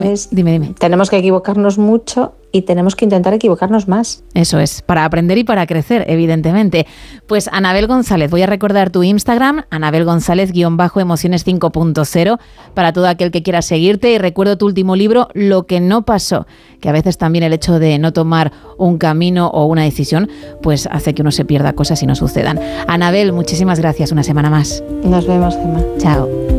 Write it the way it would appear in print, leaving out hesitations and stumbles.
Dime. Tenemos que equivocarnos mucho y tenemos que intentar equivocarnos más. Eso es, para aprender y para crecer, evidentemente. Pues Anabel González, voy a recordar tu Instagram, Anabel González_emociones 5.0, para todo aquel que quiera seguirte. Y recuerdo tu último libro, Lo que no pasó, que a veces también el hecho de no tomar un camino o una decisión, pues hace que uno se pierda cosas y no sucedan. Anabel, muchísimas gracias una semana más. Nos vemos, Gemma. Chao.